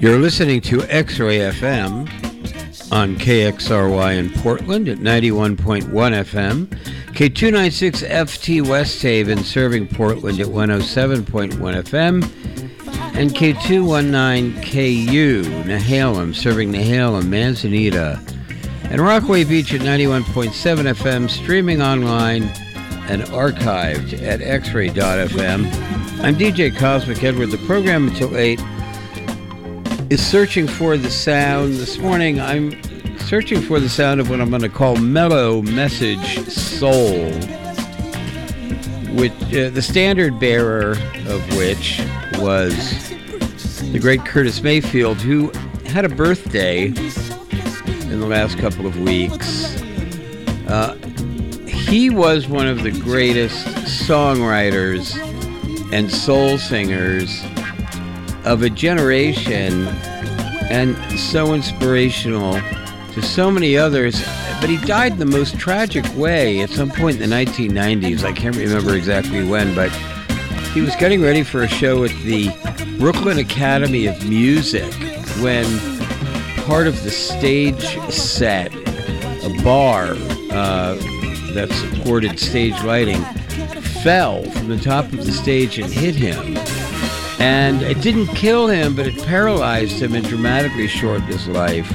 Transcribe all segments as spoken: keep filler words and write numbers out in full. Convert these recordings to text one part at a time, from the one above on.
You're listening to X-Ray F M on K X R Y in Portland at ninety-one point one F M, K two ninety-six F T West Haven serving Portland at one oh seven point one F M, and K two nineteen K U Nehalem serving Nehalem, Manzanita, and Rockaway Beach at ninety-one point seven F M, streaming online and archived at x ray dot f m. I'm D J Cosmic Edward. The program until eight is searching for the sound. This morning I'm searching for the sound of what I'm going to call mellow message soul, which uh, the standard bearer of which was the great Curtis Mayfield, who had a birthday in the last couple of weeks. Uh, he was one of the greatest songwriters and soul singers of a generation, and so inspirational to so many others. But he died in the most tragic way at some point in the nineteen nineties. I can't remember exactly when, but he was getting ready for a show at the Brooklyn Academy of Music when part of the stage set, a bar uh, that supported stage lighting, fell from the top of the stage and hit him. And it didn't kill him, but it paralyzed him and dramatically shortened his life.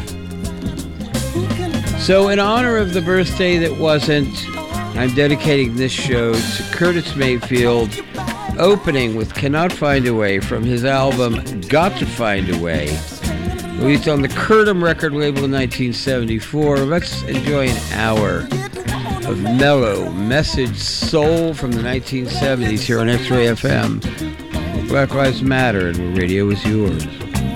So in honor of the birthday that wasn't, I'm dedicating this show to Curtis Mayfield, opening with Cannot Find a Way from his album Got to Find a Way, released on the Curtum record label in nineteen seventy-four. Let's enjoy an hour of mellow message soul from the nineteen seventies here on X-Ray F M. Black Lives Matter, and radio is yours.